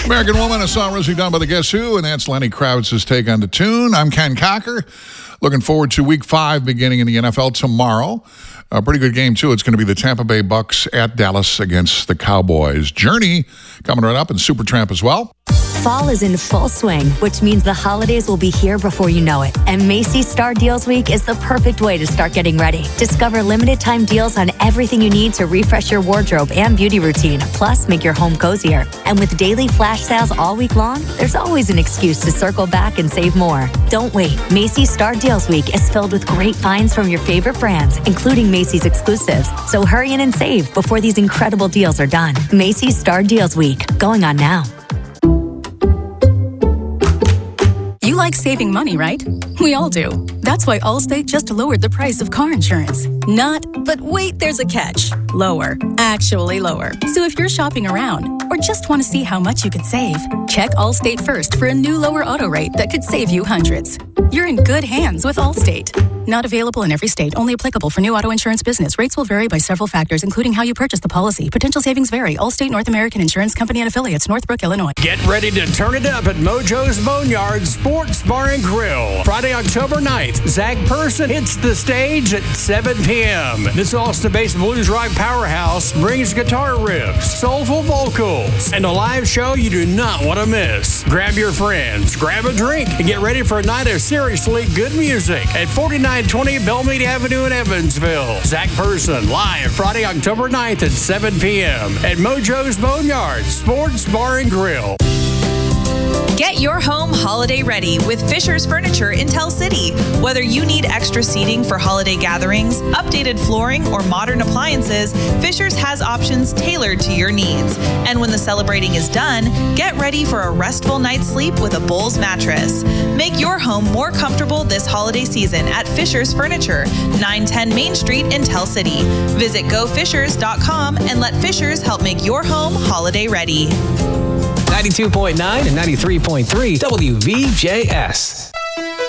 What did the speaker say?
American Woman, a song originally done by the Guess Who, and that's Lenny Kravitz's take on the tune. I'm Ken Cocker. Looking forward to Week 5 beginning in the NFL tomorrow. A pretty good game, too. It's going to be the Tampa Bay Bucks at Dallas against the Cowboys. Journey coming right up, and Supertramp as well. Fall is in full swing, which means the holidays will be here before you know it. And Macy's Star Deals Week is the perfect way to start getting ready. Discover limited time deals on everything you need to refresh your wardrobe and beauty routine, plus make your home cozier. And with daily flash sales all week long, there's always an excuse to circle back and save more. Don't wait. Macy's Star Deals Week is filled with great finds from your favorite brands, including Macy's exclusives. So hurry in and save before these incredible deals are done. Macy's Star Deals Week, going on now. You like saving money, right? We all do. That's why Allstate just lowered the price of car insurance. Not, but wait, there's a catch. Lower. Actually lower. So if you're shopping around or just want to see how much you could save, check Allstate first for a new lower auto rate that could save you hundreds. You're in good hands with Allstate. Not available in every state. Only applicable for new auto insurance business. Rates will vary by several factors, including how you purchase the policy. Potential savings vary. Allstate North American Insurance Company and Affiliates, Northbrook, Illinois. Get ready to turn it up at Mojo's Boneyard Sports Bar and Grill. Friday, October 9th, Zach Person hits the stage at 7 p.m. This Austin-based blues rock powerhouse brings guitar riffs, soulful vocals, and a live show you do not want to miss. Grab your friends, grab a drink, and get ready for a night of seriously good music at 4920 Belmead Avenue in Evansville. Zach Person, live Friday, October 9th at 7 p.m. at Mojo's Boneyard Sports Bar and Grill. Get your home holiday ready with Fisher's Furniture in Tell City. Whether you need extra seating for holiday gatherings, updated flooring, or modern appliances, Fisher's has options tailored to your needs. And when the celebrating is done, get ready for a restful night's sleep with a Bowls mattress. Make your home more comfortable this holiday season at Fisher's Furniture, 910 Main Street in Tell City. Visit gofishers.com and let Fisher's help make your home holiday ready. 92.9 and 93.3 WVJS.